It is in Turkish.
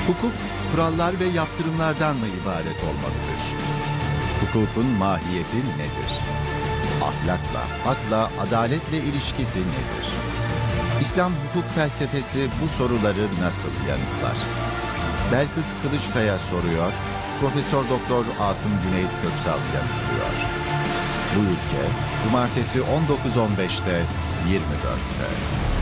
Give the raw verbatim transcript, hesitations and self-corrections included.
Hukuk, kurallar ve yaptırımlardan mı ibaret olmalıdır? Hukukun mahiyeti nedir? Ahlakla, hakla, adaletle ilişkisi nedir? İslam hukuk felsefesi bu soruları nasıl yanıtlar? Belkıs Kılıçkaya soruyor, Profesör Doktor Asım Güneyt Köksal yanıtlıyor. Bu ülke, Cumartesi on dokuz on beşte yirmi dörtte.